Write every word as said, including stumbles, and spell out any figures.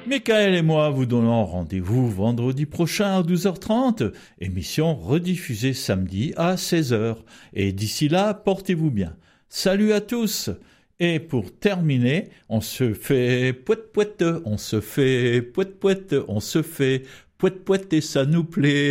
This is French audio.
Michael et moi vous donnons rendez-vous vendredi prochain à douze heures trente, émission rediffusée samedi à seize heures. Et d'ici là, portez-vous bien. Salut à tous. Et pour terminer, on se fait poète poète, on se fait poète poète, on se fait poète poète et ça nous plaît.